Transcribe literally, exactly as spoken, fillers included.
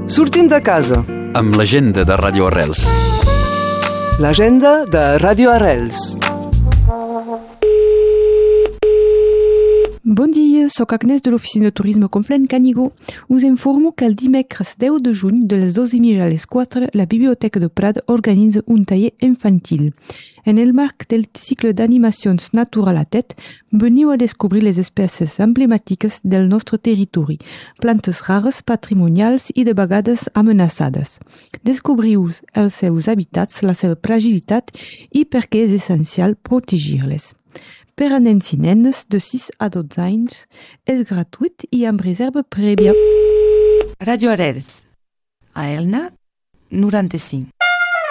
Sortim de casa. Amb l'agenda de Ràdio Arrels. L'agenda de Ràdio Arrels. Bon dia, soc Agnès de l'Oficina de Turisme Conflent Canigó. Us informo que el dimecres deu de juny, de les dues i mitja a les quatre, la Biblioteca de Prat organitza un taller infantil. En el marc del cicle d'animacions Natural a Tet, veniu a descobrir les espècies emblemàtiques del nostre territori, plantes rares, patrimonials i de vegades amenaçades. Descobriu els seus hàbitats, la seva fragilitat i per què és essencial protegir-les. Per a nens i nenes de sis a dotze anys és gratuït i amb reserva prèvia. Ràdio Arrels, a Elna, noranta-cinc.